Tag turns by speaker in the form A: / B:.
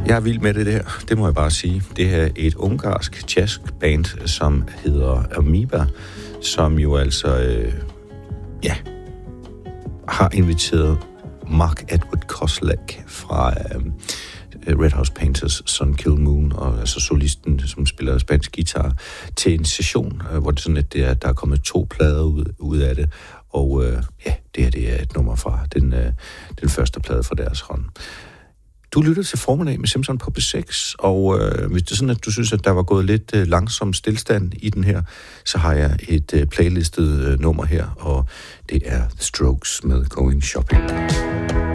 A: Jeg er vild med det her, det må jeg bare sige. Det er et ungarsk jazzband, som hedder Amoeba, som jo altså har inviteret Mark Edward Koslek fra Red House Painters, Sun Kil Moon, og altså solisten, som spiller spansk guitar, til en session, hvor det sådan, at der er kommet 2 plader ud af det, og det er et nummer fra den første plade fra deres hånd. Du lytter til Formiddag med Simpson på P6, og hvis det er sådan, at du synes, at der var gået lidt langsom stillstand i den her, så har jeg et playlistet nummer her, og det er The Strokes med Going Shopping.